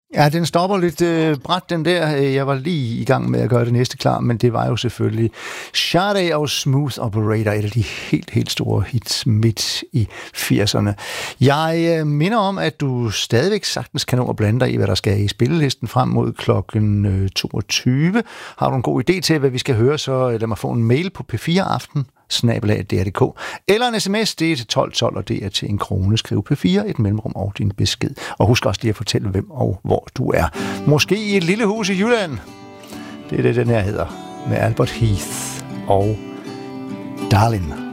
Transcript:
Ja, den stopper lidt bræt, den der. Jeg var lige i gang med at gøre det næste klar, men det var jo selvfølgelig Sade og Smooth Operator, et af de helt store hits midt i 80'erne. Jeg minder om, at du stadigvæk sagtens kan nå at blande dig i, hvad der skal i spillelisten frem mod klokken 22. Har du en god idé til, hvad vi skal høre, så lad mig få en mail på p4aften @dr.dk eller en sms, det er til 1212, og det er til 1 krone. Skriv P4, et mellemrum og din besked. Og husk også lige at fortælle, hvem og hvor du er. Måske i et lille hus i Jylland. Det er det, den her hedder, med Albert Heath og Darlin'.